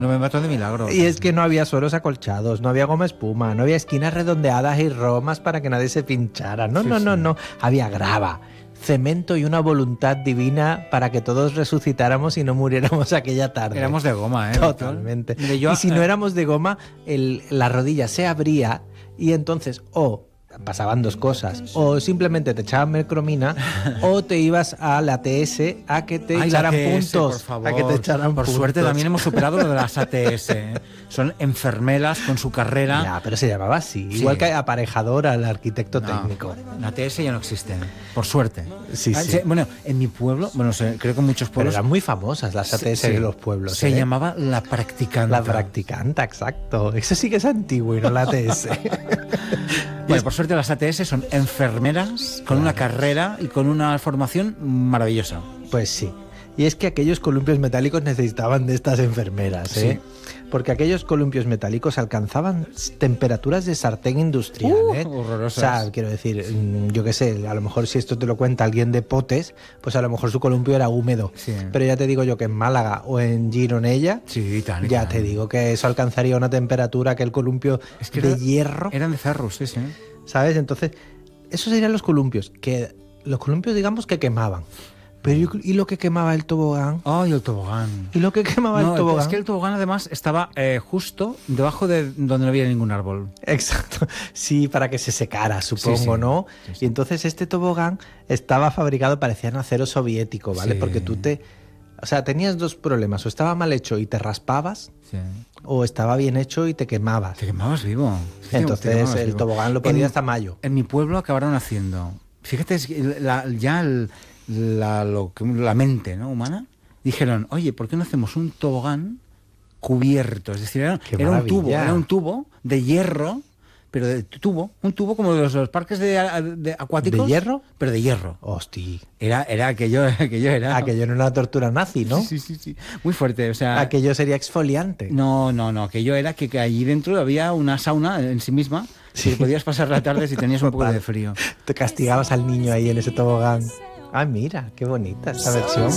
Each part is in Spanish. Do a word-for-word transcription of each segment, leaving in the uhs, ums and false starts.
No me mato de milagro. Y es que no había suelos acolchados, no había goma espuma, no había esquinas redondeadas y romas para que nadie se pinchara. No, Sí, no, no, sí. no. Había grava, cemento y una voluntad divina para que todos resucitáramos y no muriéramos aquella tarde. Éramos de goma, ¿eh? Totalmente. Mire, yo, y si no eh, éramos de goma, el, la rodilla se abría y entonces o pasaban dos cosas, o simplemente te echaban mercromina o te ibas a la T S a que te Ay, echaran la T S, puntos. por favor. A que te echaran Por puntos. suerte también hemos superado lo de las A T S. ¿eh? Son enfermeras con su carrera. Ya, pero se llamaba así. Sí. Igual que aparejadora, el arquitecto No, técnico. la A T S ya no existe, por suerte. Sí, Ah, sí. Bueno, en mi pueblo, bueno, sé, creo que en muchos Pero pueblos... eran muy famosas las A T S Sí, de los pueblos. Se ¿eh? llamaba la practicante. La practicanta, exacto. Eso sí que es antiguo y no la A T S. Bueno, por suerte las A T S son enfermeras con una carrera y con una formación maravillosa. Pues sí. Y es que aquellos columpios metálicos necesitaban de estas enfermeras, ¿eh? Sí. Porque aquellos columpios metálicos alcanzaban temperaturas de sartén industrial, Uh, ¿eh? horrorosas. O sea, quiero decir, mm, yo qué sé, a lo mejor si esto te lo cuenta alguien de Potes, pues a lo mejor su columpio era húmedo. Sí. Pero ya te digo yo que en Málaga o en Gironella, Sí, y tal, y ya tal. te digo que eso alcanzaría una temperatura que el columpio Es que de era- hierro, Eran de ferro, sí, sí. ¿sabes? Entonces, esos serían los columpios, que los columpios digamos que quemaban. Pero ¿y- ¿y lo que quemaba el tobogán? Ay, el tobogán. ¿Y lo que quemaba No, el tobogán? es que el tobogán además estaba eh, justo debajo de donde no había ningún árbol. Exacto, sí, para que se secara, supongo, Sí, sí. ¿no? Sí, sí. Y entonces este tobogán estaba fabricado, parecía en acero soviético, ¿vale? Sí. Porque tú te... O sea, tenías dos problemas, o estaba mal hecho y te raspabas, Sí. o estaba bien hecho y te quemabas. Te quemabas vivo. Sí, te Entonces quemabas el vivo. tobogán lo podía En- hasta mayo. En mi pueblo acabaron haciendo. Fíjate, es que la- ya el- la, lo que- la mente, ¿no? humana dijeron, oye, ¿por qué no hacemos un tobogán cubierto? Es decir, era, ¡Qué era un maravilla! tubo, era un tubo de hierro, pero de tubo, un tubo como de los, los parques de, de acuáticos. ¿De hierro? Pero de hierro. Hostia, Era, era aquello, aquello era. aquello no era una tortura nazi, ¿no? Sí, sí, sí. Muy fuerte, o sea. Aquello sería exfoliante. No, no, no, aquello era que, que allí dentro había una sauna en sí misma. Sí. Y podías pasar la tarde si tenías un poco Total. de frío. Te castigabas al niño ahí en ese tobogán. Ah, mira, qué bonita esta versión.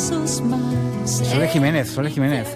Sole Jiménez, Sole Jiménez.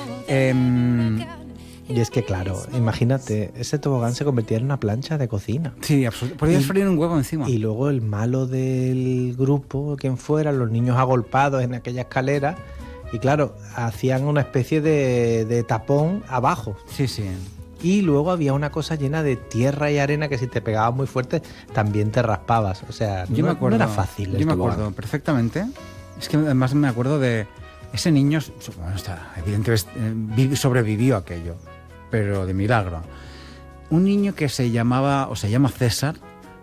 Em, Y es que, claro, imagínate, ese tobogán se convertía en una plancha de cocina. sí, absolutamente. Podías Y- freír un huevo encima. Y luego el malo del grupo, quien fuera, los niños agolpados en aquella escalera. Y claro, hacían una especie de, de tapón abajo. Sí, sí. Y luego había una cosa llena de tierra y arena que si te pegabas muy fuerte también te raspabas. O sea, Yo no, me acuerdo. no era fácil. el Yo me tobogán. acuerdo perfectamente. Es que además me acuerdo de ese niño. Bueno, está, evidentemente eh, vi- sobrevivió a aquello, pero de milagro. Un niño que se llamaba, o se llama César,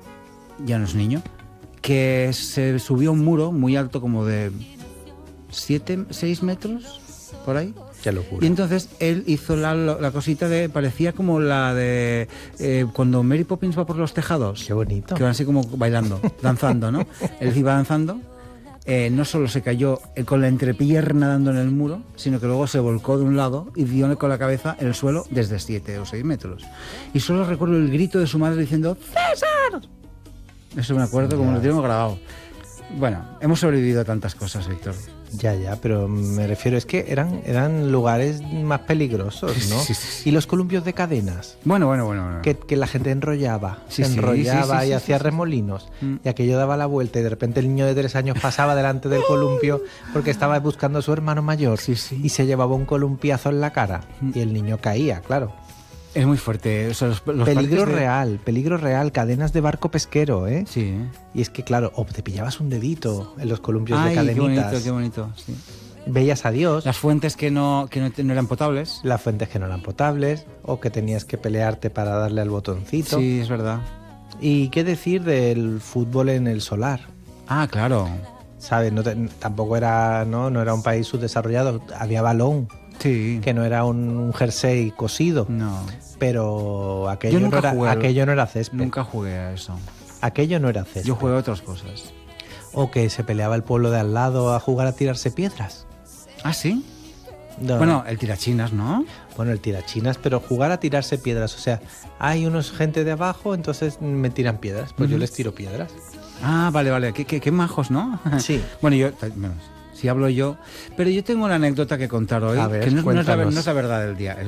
ya no es niño, que se subió a un muro muy alto, como de siete, seis metros, por ahí. Qué locura. Y entonces él hizo la, la cosita de, parecía como la de eh, cuando Mary Poppins va por los tejados. Qué bonito. Que van así como bailando, danzando, ¿no? Él iba danzando, eh, no solo se cayó eh, con la entrepierna dando en el muro, sino que luego se volcó de un lado y dio con la cabeza en el suelo desde siete o seis metros. Y solo recuerdo el grito de su madre diciendo ¡César! Eso me acuerdo como lo tengo grabado. Bueno, hemos sobrevivido a tantas cosas, Víctor. Ya, ya, pero me refiero, es que eran, eran lugares más peligrosos, ¿no? Sí, sí, sí. Y los columpios de cadenas, Bueno, bueno, bueno. bueno. que, que la gente enrollaba, Sí, se sí, enrollaba sí, sí, y sí, hacía sí, sí. remolinos, Mm. y aquello daba la vuelta y de repente el niño de tres años pasaba delante del columpio porque estaba buscando a su hermano mayor Sí, sí. y se llevaba un columpiazo en la cara Mm. y el niño caía, claro. Es muy fuerte. O sea, los, los Peligro parques de- real, peligro real, cadenas de barco pesquero, ¿eh? Sí. Y es que, claro, o te pillabas un dedito en los columpios Ay, de qué cadenitas, bonito, qué bonito. Sí. veías a Dios. Las fuentes que no, que no, no eran potables. Las fuentes que no eran potables o que tenías que pelearte para darle al botoncito. Sí, es verdad. ¿Y qué decir del fútbol en el solar? Ah, claro. ¿Sabes? No te- tampoco era, ¿no? no era un país subdesarrollado. Había balón, Sí. que no era un, un jersey cosido, No. pero aquello, Yo no nunca era, jugué al- aquello no era césped. Nunca jugué a eso. Aquello no era césped. Yo jugué a otras cosas. O que se peleaba el pueblo de al lado a jugar a tirarse piedras. ¿Ah, sí? No. Bueno, el tirachinas, ¿no? Bueno, el tirachinas, pero jugar a tirarse piedras. O sea, hay unos gente de abajo, entonces me tiran piedras. Pues yo Ujú. les tiro piedras. Ah, vale, vale. Qué, qué, qué majos, ¿no? Sí. Bueno, yo... bueno, si hablo yo... Pero yo tengo una anécdota que contar hoy, A ver, que no, no es la, cuéntanos. no es la verdad del día.